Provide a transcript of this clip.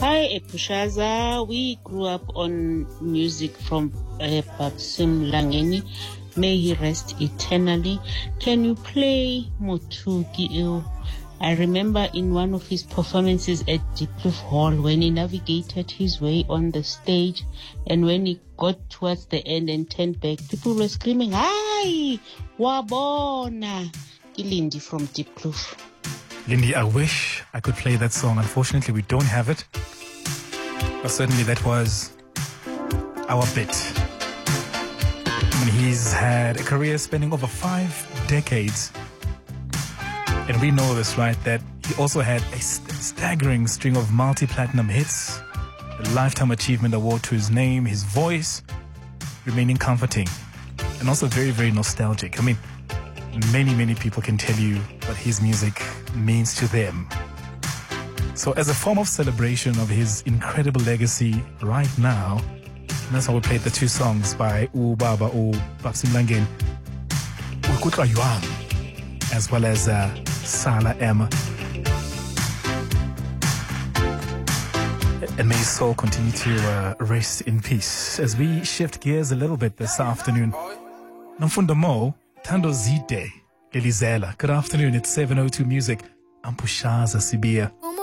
Hi, Epushaza. We grew up on music from Babsim Langeni. May he rest eternally. Can you play Motuki Iu? I remember in one of his performances at Diepkloof Hall when he navigated his way on the stage, and when he got towards the end and turned back, people were screaming, "Hi, Wabona!" Ilindi from Diepkloof. Lindy, I wish I could play that song. Unfortunately, we don't have it. But certainly that was our bit. I mean, he's had a career spanning over 5 decades. And we know this, right? That he also had a staggering string of multi-platinum hits, a Lifetime Achievement Award to his name, his voice remaining comforting, and also very, very nostalgic. I mean, many people can tell you what his music means to them. So as a form of celebration of his incredible legacy right now, that's how we played the 2 songs by Ubaba Babsim Langeni, Ukutla Yuan, as well as Sala Emma. And may his soul continue to rest in peace. As we shift gears a little bit this afternoon, Nomfunda Mo, Tando Zide, Lelizela. Good afternoon, it's 7:02 Music. I'm Pushaza Sibia.